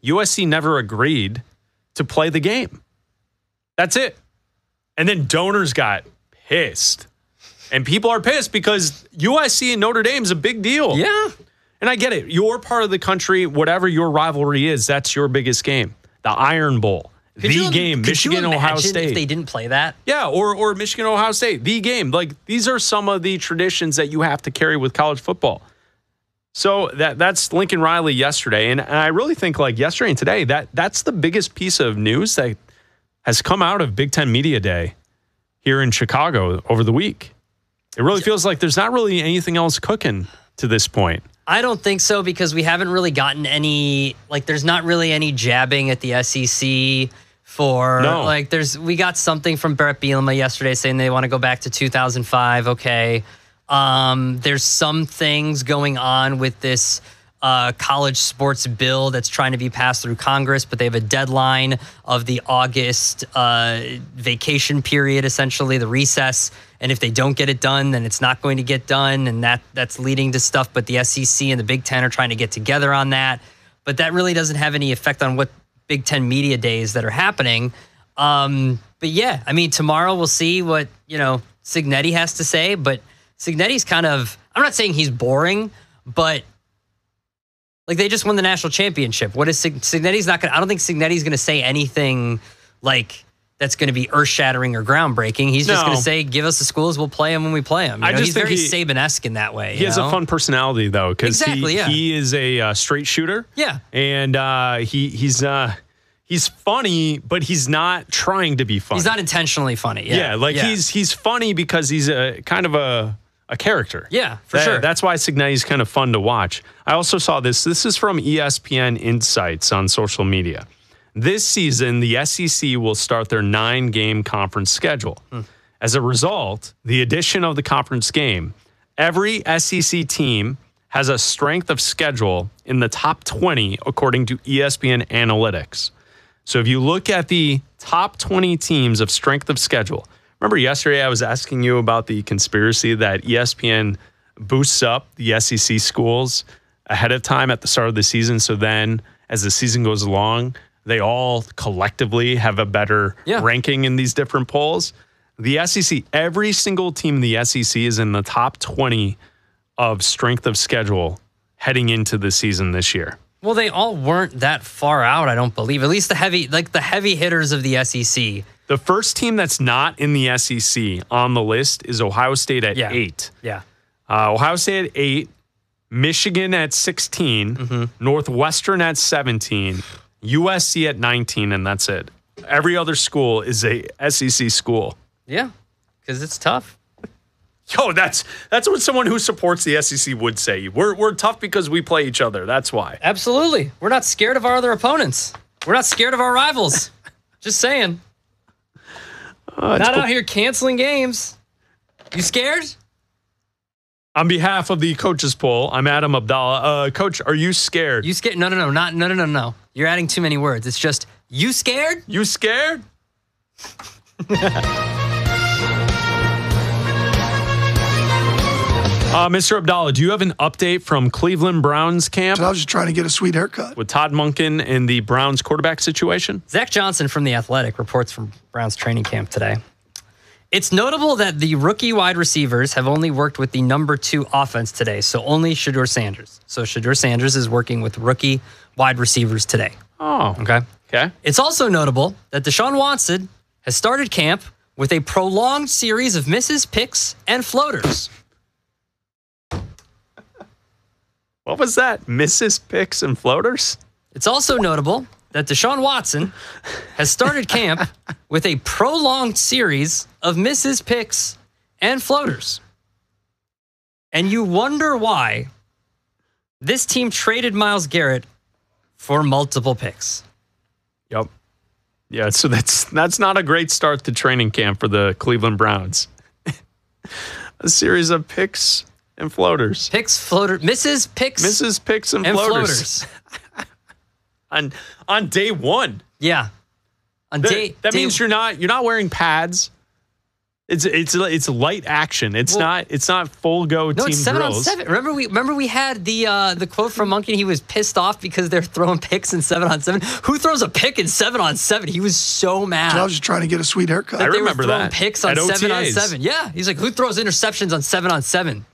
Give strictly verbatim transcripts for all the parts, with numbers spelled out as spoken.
U S C never agreed to play the game. That's it. And then donors got pissed. And people are pissed because U S C and Notre Dame is a big deal. Yeah. And I get it. Your part of the country, whatever your rivalry is, that's your biggest game. The Iron Bowl. Could the you, game. could Michigan, you Ohio State. If they didn't play that? Yeah, or or Michigan, Ohio State. The game. Like, these are some of the traditions that you have to carry with college football. So that that's Lincoln Riley yesterday. And, and I really think, like, yesterday and today, that that's the biggest piece of news that has come out of Big Ten Media Day here in Chicago over the week. It really feels like there's not really anything else cooking to this point. I don't think so, because we haven't really gotten any, like, there's not really any jabbing at the S E C for, no. like, there's, we got something from Barrett Bielema yesterday saying they want to go back to two thousand five. Okay. Um, there's some things going on with this uh, college sports bill that's trying to be passed through Congress, but they have a deadline of the August uh, vacation period, essentially, the recess. And if they don't get it done, then it's not going to get done. And that that's leading to stuff. But the S E C and the Big Ten are trying to get together on that. But that really doesn't have any effect on what Big Ten media days that are happening. Um, but yeah, I mean, tomorrow we'll see what, you know, Cignetti has to say. But Cignetti's kind of, I'm not saying he's boring, but like, they just won the national championship. What is Cig- Cignetti's not going to, I don't think Cignetti's going to say anything like that's going to be earth-shattering or groundbreaking. He's just no. going to say, give us the schools, we'll play them when we play them. You I know, just he's think very he, Saban-esque in that way. He you has know? a fun personality, though, because exactly, he, yeah. he is a uh, straight shooter. Yeah. And uh, he he's uh, he's funny, but he's not trying to be funny. He's not intentionally funny. Yeah, yeah like yeah. he's he's funny because he's a kind of a a character. Yeah, for that, sure. That's why Cignetti's kind of fun to watch. I also saw this. This is from E S P N Insights on social media. This season, the S E C will start their nine-game conference schedule. Hmm. As a result, the addition of the conference game, every S E C team has a strength of schedule in the top twenty, according to E S P N Analytics. So if you look at the top twenty teams of strength of schedule, remember yesterday I was asking you about the conspiracy that E S P N boosts up the S E C schools ahead of time at the start of the season, so then as the season goes along, they all collectively have a better yeah. ranking in these different polls. The S E C, every single team in the S E C is in the top twenty of strength of schedule heading into the season this year. Well, they all weren't that far out, I don't believe. At least the heavy, like the heavy hitters of the S E C. The first team that's not in the S E C on the list is Ohio State at yeah. eight. Yeah. Uh, Ohio State at eight, Michigan at sixteen, mm-hmm. Northwestern at seventeen, U S C at nineteen, and that's it. Every other school is a S E C school. Yeah, because it's tough. Yo, that's that's what someone who supports the S E C would say. We're we're tough because we play each other. That's why. Absolutely. We're not scared of our other opponents. We're not scared of our rivals. Just saying. Uh, not cool. Out here canceling games. You scared? On behalf of the coaches poll, I'm Adam Abdallah. Uh, Coach, are you scared? You scared? No, no, no, not no, no, no, no. You're adding too many words. It's just you scared. You scared? Uh, Mister Abdallah, do you have an update from Cleveland Browns camp? So I was just trying to get a sweet haircut. With Todd Monken and the Browns quarterback situation? Zach Johnson from The Athletic reports from Browns training camp today. It's notable that the rookie wide receivers have only worked with the number two offense today, so only Shedeur Sanders. So Shedeur Sanders is working with rookie wide receivers today. Oh. Okay. Okay. It's also notable that Deshaun Watson has started camp with a prolonged series of misses, picks, and floaters. What was that? Misses, picks, and floaters? It's also notable that Deshaun Watson has started camp with a prolonged series of misses, picks, and floaters. And you wonder why this team traded Myles Garrett for multiple picks. Yep. Yeah, so that's that's not a great start to training camp for the Cleveland Browns. A series of picks and floaters. Picks, floater, misses, picks. Misses, picks, and, and floaters. floaters. on on day one. Yeah. On that day that day, means you're not you're not wearing pads. It's it's it's light action. It's Well, not it's not full go No, team it's seven drills. on seven. Remember we remember we had the uh, the quote from Monkey. He was pissed off because they're throwing picks in seven on seven. Who throws a pick in seven on seven? He was so mad. I was just trying to get a sweet haircut. I they remember were throwing that. picks on At seven on O T As. seven. Yeah, he's like, who throws interceptions on seven on seven?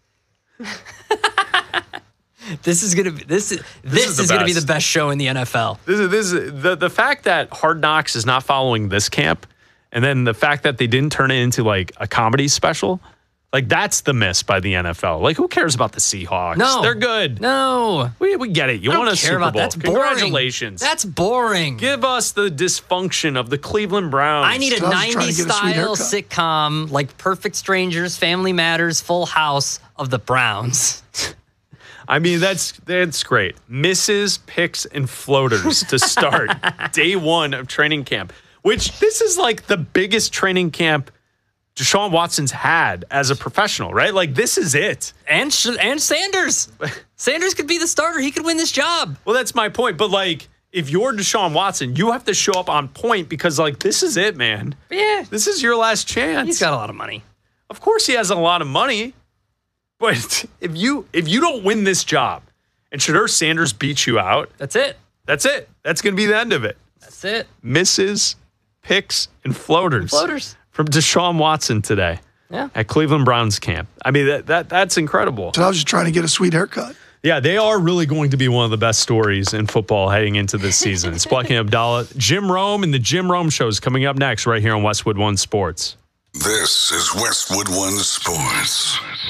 This is gonna be this is this, is the is gonna be best. the best show in the N F L. This is this is, the the fact that Hard Knocks is not following this camp, and then the fact that they didn't turn it into like a comedy special, like that's the miss by the N F L. Like, who cares about the Seahawks? No, they're good. No, We, we get it. You I don't won a care Super about Bowl. that. That's boring. Congratulations. That's boring. Give us the dysfunction of the Cleveland Browns. I need a So I was trying to nineties get a sweet style haircut. sitcom like Perfect Strangers, Family Matters, Full House of the Browns. I mean, that's that's great. Misses, picks, and floaters to start day one of training camp, which this is like the biggest training camp Deshaun Watson's had as a professional, right? Like, this is it. And Sh- and Sanders. Sanders could be the starter. He could win this job. Well, that's my point. But, like, if you're Deshaun Watson, you have to show up on point because, like, this is it, man. Yeah. This is your last chance. He's got a lot of money. Of course he has a lot of money. But if you if you don't win this job and Shadur Sanders beats you out, That's it. that's it. That's going to be the end of it. That's it. Misses, picks, and floaters. Floaters. From Deshaun Watson today Yeah. at Cleveland Browns camp. I mean, that, that that's incredible. So I was just trying to get a sweet haircut. Yeah, they are really going to be one of the best stories in football heading into this season. It's Black and Abdallah. Jim Rome and the Jim Rome Show is coming up next right here on Westwood One Sports. This is Westwood One Sports.